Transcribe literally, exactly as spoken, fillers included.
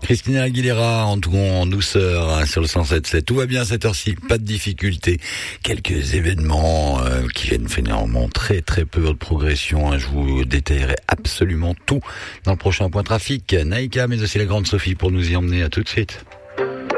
Christina Aguilera en tout en douceur hein, sur le cent sept sept. Tout va bien à cette heure-ci, pas de difficulté. Quelques événements euh, qui viennent finalement très très peu de progression. Hein. Je vous détaillerai absolument tout dans le prochain point trafic. Naïka, mais aussi la grande Sophie pour nous y emmener. À tout de suite.